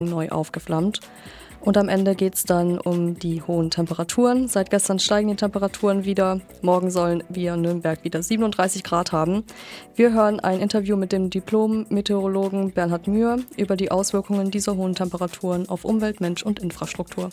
neu aufgeflammt. Und am Ende geht es dann um die hohen Temperaturen. Seit gestern steigen die Temperaturen wieder. Morgen sollen wir in Nürnberg wieder 37 Grad haben. Wir hören ein Interview mit dem Diplom-Meteorologen Bernhard Mühr über die Auswirkungen dieser hohen Temperaturen auf Umwelt, Mensch und Infrastruktur.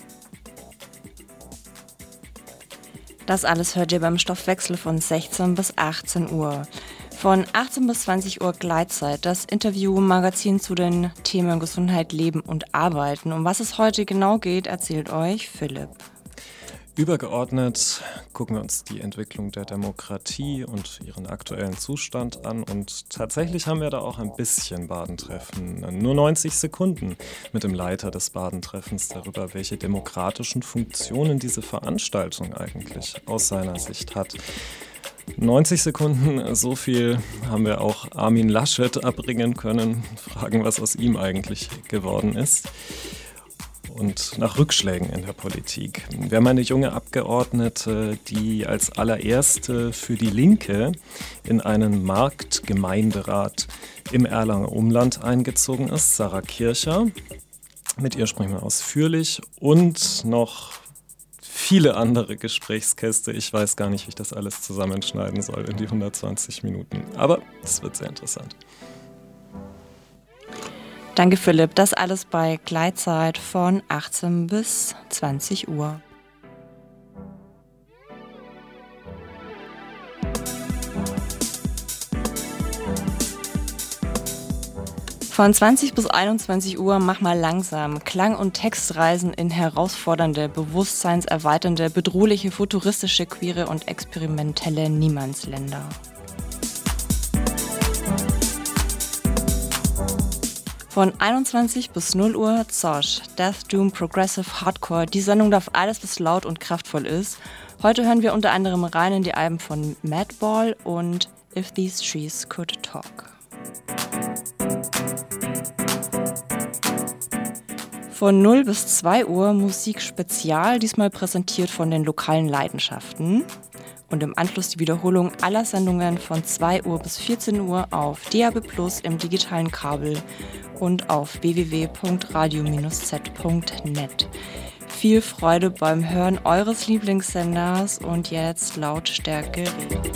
Das alles hört ihr beim Stoffwechsel von 16 bis 18 Uhr. Von 18 bis 20 Uhr Gleitzeit, das Interview-Magazin zu den Themen Gesundheit, Leben und Arbeiten. Um was es heute genau geht, erzählt euch Philipp. Übergeordnet gucken wir uns die Entwicklung der Demokratie und ihren aktuellen Zustand an. Und tatsächlich haben wir da auch ein bisschen Badentreffen. Nur 90 Sekunden mit dem Leiter des Badentreffens darüber, welche demokratischen Funktionen diese Veranstaltung eigentlich aus seiner Sicht hat. 90 Sekunden, so viel haben wir auch Armin Laschet abbringen können, fragen, was aus ihm eigentlich geworden ist. Und nach Rückschlägen in der Politik. Wir haben eine junge Abgeordnete, die als allererste für die Linke in einen Marktgemeinderat im Erlanger Umland eingezogen ist, Sarah Kircher. Mit ihr sprechen wir ausführlich und noch viele andere Gesprächskäste. Ich weiß gar nicht, wie ich das alles zusammenschneiden soll in die 120 Minuten. Aber es wird sehr interessant. Danke Philipp, das alles bei Gleitzeit von 18 bis 20 Uhr. Von 20 bis 21 Uhr mach mal langsam Klang- und Textreisen in herausfordernde, bewusstseinserweiternde, bedrohliche, futuristische, queere und experimentelle Niemandsländer. Von 21 bis 0 Uhr Zosch, Death, Doom, Progressive, Hardcore. Die Sendung darf alles, was laut und kraftvoll ist. Heute hören wir unter anderem rein in die Alben von Madball und If These Trees Could Talk. Von 0 bis 2 Uhr Musik Spezial, diesmal präsentiert von den lokalen Leidenschaften. Und im Anschluss die Wiederholung aller Sendungen von 2 Uhr bis 14 Uhr auf DAB+ im digitalen Kabel und auf www.radio-z.net. Viel Freude beim Hören eures Lieblingssenders und jetzt Lautstärke reden.